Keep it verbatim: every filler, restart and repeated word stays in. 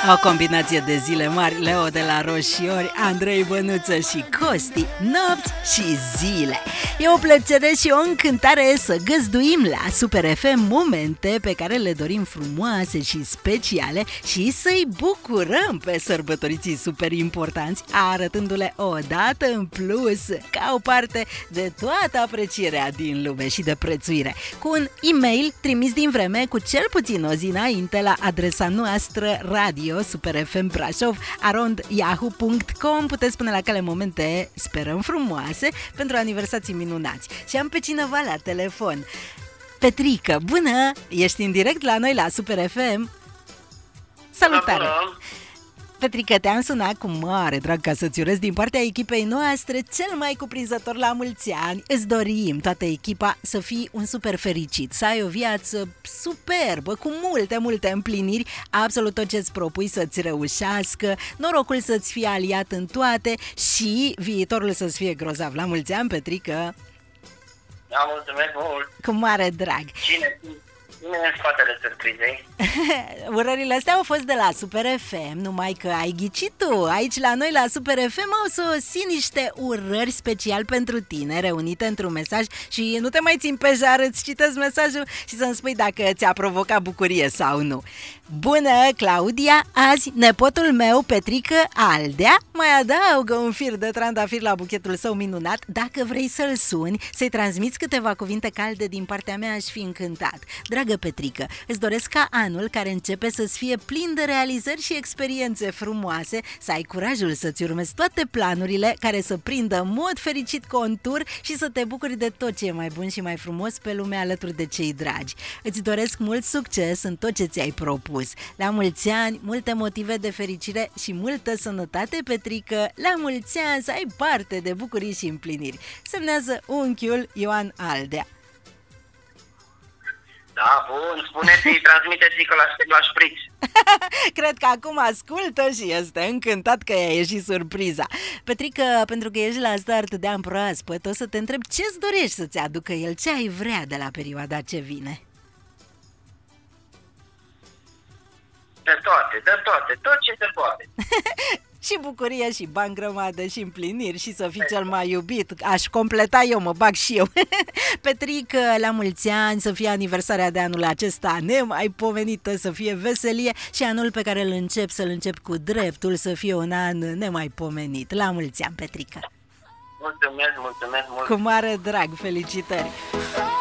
O combinație de zile mari, Leo de la Roșiori, Andrei Bănuță și Costi, nopți și zile. E o plăcere și o încântare să găzduim la Super F M momente pe care le dorim frumoase și speciale și să-i bucurăm pe sărbătoriții super importanți, arătându-le o dată în plus ca o parte de toată aprecierea din lume și de prețuire. Cu un e-mail trimis din vreme cu cel puțin o zi înainte la adresa noastră radio superfmbrașov arond yahoo punct com puteți spune la cale momente, sperăm frumoase, pentru aniversații minunați. Și am pe cineva la telefon. Petrică, bună! Ești în direct la noi la Super F M. Salutare! Bună. Petrică, te-am sunat cu mare drag ca să-ți urez din partea echipei noastre cel mai cuprinzător la mulți ani. Îți dorim, toată echipa, să fii un super fericit, să ai o viață superbă, cu multe, multe împliniri, absolut tot ce-ți propui să-ți reușească, norocul să-ți fie aliat în toate și viitorul să-ți fie grozav. La mulți ani, Petrică! Da, mulțumesc mult! Cu mare drag! Cine? Cine e în spatele surprizei? Urările astea au fost de la Super F M, numai că ai ghicit tu. Aici la noi la Super F M au sosit niște urări special pentru tine, reunite într-un mesaj și nu te mai țin pe jar, îți citesc mesajul și să-mi spui dacă ți-a provocat bucurie sau nu. Bună, Claudia! Azi nepotul meu, Petrică Aldea, mai adaugă un fir de trandafir la buchetul său minunat. Dacă vrei să-l suni, să-i transmiți câteva cuvinte calde din partea mea, aș fi încântat. Dragă Petrică, îți doresc ca anul care începe să-ți fie plin de realizări și experiențe frumoase, să ai curajul să-ți urmezi toate planurile care să prindă în mod fericit contur și să te bucuri de tot ce e mai bun și mai frumos pe lume alături de cei dragi. Îți doresc mult succes în tot ce ți-ai propus. La mulți ani, multe motive de fericire și multă sănătate, Petrică. La mulți ani să ai parte de bucurii și împliniri. Semnează unchiul Ioan Aldea. Da, bun, spuneți-i, transmiteți-i că la, la șpriț. Cred că acum ascultă și este încântat că i-a ieșit surpriza. Petrică, pentru că ești la start de an proaspăt, o să te întreb ce-ți dorești să-ți aducă el, ce ai vrea de la perioada ce vine? De toate, de toate, tot ce se poate. Și bucurie și bani grămadă și împliniri și să fii cel mai iubit. Aș completa eu, mă bag și eu. Petrică, la mulți ani, să fie aniversarea de anul acesta nemaipomenită, să fie veselie și anul pe care îl încep, să-l încep cu dreptul, să fie un an nemaipomenit. La mulți ani, Petrică. Mulțumesc, mulțumesc mult. Cu mare drag, felicitări.